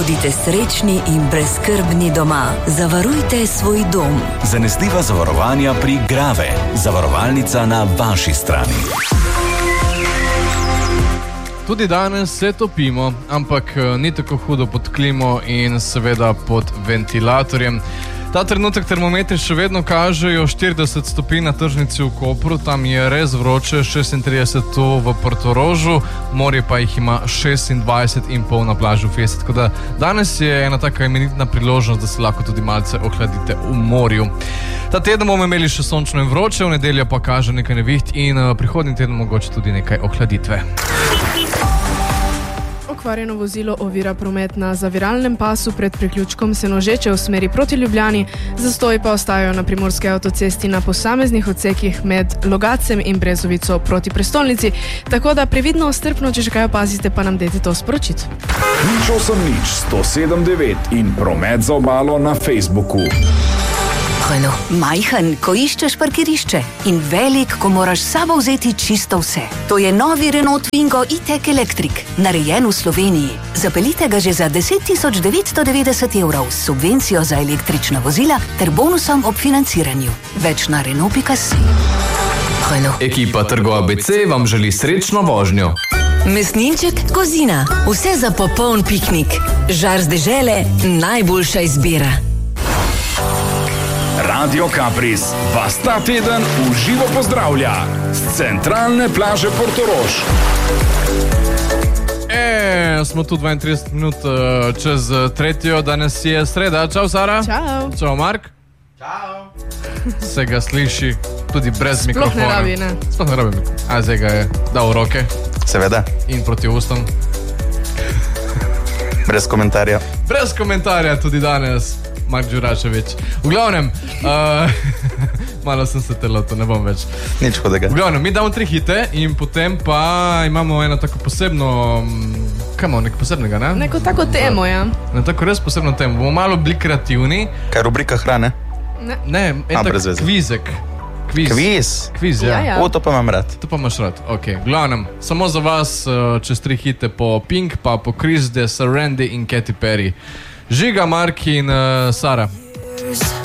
Bodite srečni in brezskrbni doma. Zavarujte svoj dom. Zanesljiva zavarovanja pri Grave. Zavarovalnica na vaši strani. Tudi danes se topimo, ampak ni tako hudo pod klimo in seveda pod ventilatorjem. Ta trenutek termometri še vedno kažejo 40 stopinj na tržnici v Kopru, tam je res vroče, 36 tu v Portorožu, morje pa jih ima 26,5 na plaži v Fiesti. Tako da danes je ena taka imenitna priložnost, da se lahko tudi malce ohladite v morju. Ta teden bomo imeli še sončno in vroče, v nedeljo pa kaže nekaj neviht in prihodnji teden mogoče tudi nekaj ohladitve. Okvarjeno vozilo ovira promet na zaviralnem pasu pred priključkom Senožeče v smeri proti Ljubljani, zastoji pa ostajajo na primorski avtocesti na posameznih odsekih med Logacem in Brezovico proti prestolnici, tako da previdno, strpno, če še kaj opazite, pa nam dajte to sporočiti. 180 in promet za obalo na Facebooku. Majhen, ko iščeš parkirišče in velik, ko moraš s sabo vzeti čisto vse. To je novi Renault Twingo E-Tech Electric, narejen v Sloveniji. Zapeljite ga že za 10.990 € s subvencijo za električna vozila ter bonusom ob financiranju. Več na Renault.si. Ekipa Trgov ABC vam želi srečno vožnjo. Mesninček Kozina. Vse za popoln piknik. Žar z dežele, najboljša izbira. Radio Kapris vas ta teden v živo pozdravlja z centralne plaže Portorož. Smo tu 32 minut čez tretjo, danes je sreda. Čau, Sara. Čau. Čau, Mark. Čau. Se ga sliši tudi brez mikrofona. Sploh ne rabi, ne? Sploh ne rabi mikrofona. A zdaj ga je dal v roke. Seveda. In proti ustom. Brez komentarja. Brez komentarja tudi danes. Mark Đurašević. V glavnem, malo sem se telotil, ne bom več. Nič hodega. V glavnem, mi damo 3 hite in potem pa imamo eno tako posebno, kaj imamo, nekaj posebnega, ne? Neko tako temo, ja. Ne, tako res posebno temo. Bomo malo bili kreativni. Kaj, rubrika hrane? Ne, tak kvizek. Kviz, ja. Ja. O, to pa imam rad. To pa imaš rad, ok. V glavnem, samo za vas čez 3 hite po Pink, pa po Chris de Sarandí in Katy Perry. Žiga, Mark in Sara.